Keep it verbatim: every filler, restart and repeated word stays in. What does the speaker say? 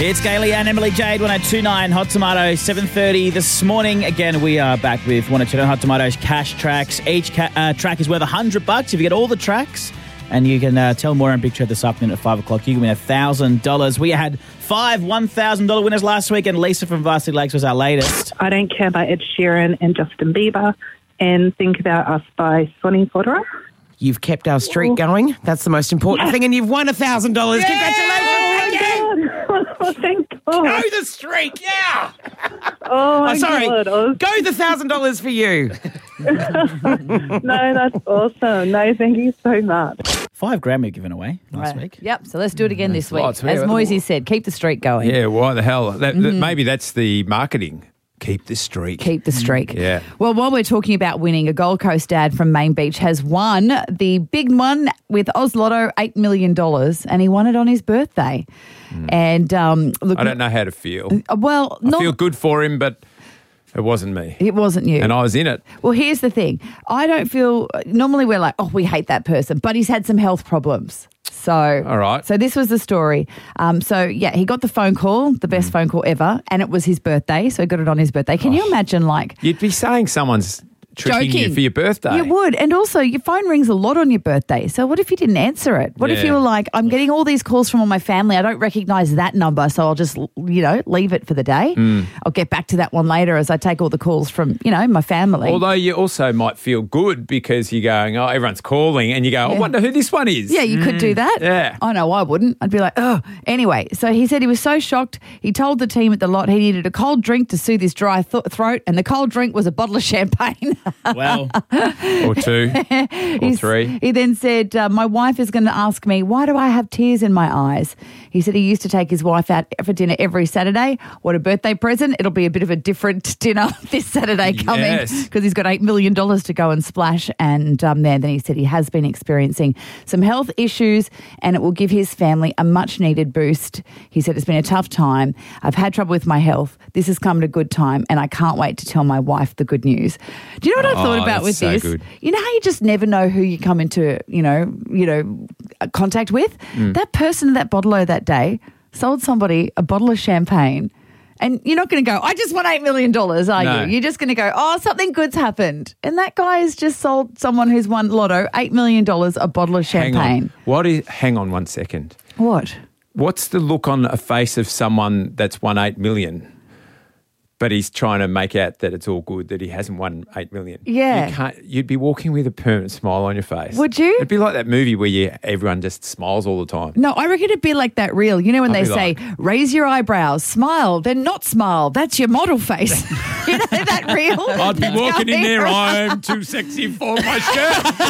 It's Gailey and Emily Jade, one oh two point nine Hot Tomato, seven thirty this morning. Again, we are back with one oh two point nine Hot Tomatoes cash tracks. Each ca- uh, track is worth one hundred bucks if you get all the tracks. And you can uh, tell more on Big Trade this afternoon at five o'clock. You can win one thousand dollars. We had five one thousand dollars winners last week, and Lisa from Varsity Lakes was our latest. I Don't Care by Ed Sheeran and Justin Bieber, and Think About Us by Sonny Fodera. You've kept our streak going. That's the most important Yes. thing, and you've won one thousand dollars. Yeah! Congratulations. Thank you. Oh, thank God. Go the streak, yeah. Oh, my Oh, sorry. God. I was- Go the one thousand dollars for you. No, that's awesome. No, thank you so much. Five grand we were given away last Right. week. Yep, so let's do it again this week. lots. As Yeah, Moisey said, keep the streak going. Yeah, why the hell? That, that, maybe that's the marketing. Keep the streak. Keep the streak. Yeah. Well, while we're talking about winning, a Gold Coast dad from Main Beach has won the big one with Oz Lotto, eight million dollars, and he won it on his birthday. And um, look, I don't know how to feel. uh, well, I not, feel good for him, but it wasn't me. it wasn't you. And I was in it. Well, here's the thing. I don't feel, normally we're like, oh, we hate that person, but he's had some health problems. So, All right. So this was the story. Um, so yeah, he got the phone call, the best phone call ever, and it was his birthday. So he got it on his birthday. Can you imagine, like, You'd be saying someone's tricking joking you for your birthday. You would. And also, your phone rings a lot on your birthday. So what if you didn't answer it? What if Yeah. you were like, I'm getting all these calls from all my family. I don't recognize that number, so I'll just, you know, leave it for the day. Mm. I'll get back to that one later as I take all the calls from, you know, my family. Although you also might feel good because you're going, oh, everyone's calling, and you go, I Yeah. wonder who this one is. Yeah, you could do that. Yeah. I know I wouldn't. I'd be like, oh. Anyway, so he said he was so shocked. He told the team at the lot he needed a cold drink to soothe his dry th- throat, and the cold drink was a bottle of champagne. Well, Or two, or He's- three. He then said, uh, my wife is going to ask me, why do I have tears in my eyes? He said he used to take his wife out for dinner every Saturday. What a birthday present. It'll be a bit of a different dinner this Saturday coming Yes. because he's got eight million dollars to go and splash. And um, there, then he said he has been experiencing some health issues and it will give his family a much needed boost. He said it's been a tough time. I've had trouble with my health. This has come at a good time and I can't wait to tell my wife the good news. Do you know what I've thought Oh, about that's with so this? good. You know how you just never know who you come into, you know, you know, contact with? Mm. That person at that bottle-o that day sold somebody a bottle of champagne. And you're not going to go, I just won eight million dollars, are No. you? You're just going to go, oh, something good's happened. And that guy has just sold someone who's won Lotto eight million dollars a bottle of Hang champagne. on. What is, hang on one second. What? What's the look on a face of someone that's won eight million? But he's trying to make out that it's all good, that he hasn't won eight million. Yeah. You can't, you'd be walking with a permanent smile on your face. Would you? It'd be like that movie where you, everyone just smiles all the time. No, I reckon it'd be like that reel. You know when I'd they be say, like- raise your eyebrows, smile, then not smile. That's your model face. You know that reel? I'd be That's walking in going there, around. I'm too sexy for my shirt.